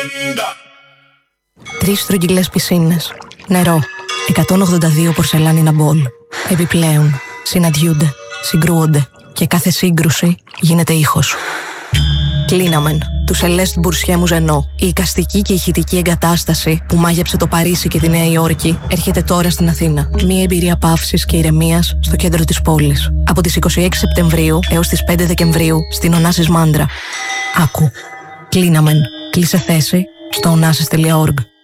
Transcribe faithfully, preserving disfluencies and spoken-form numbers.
Τρεις στρογγυλές πισίνες, νερό, εκατόν ογδόντα δύο πορσελάνινα μπολ. Επιπλέον, συναντιούνται, συγκρούονται και κάθε σύγκρουση γίνεται ήχος. Κλίναμεν, του Σελέστ Μπουρσιέ Μουζενό, η εικαστική και ηχητική εγκατάσταση που μάγεψε το Παρίσι και τη Νέα Υόρκη, έρχεται τώρα στην Αθήνα. Μία εμπειρία παύσης και ηρεμίας στο κέντρο της πόλης. Από τις είκοσι έξι Σεπτεμβρίου έως τις πέντε Δεκεμβρίου στην Ωνάσης Μάντρα. Άκου. Κλίναμεν. Κλείσε θέση στο ωνάσης τελεία org.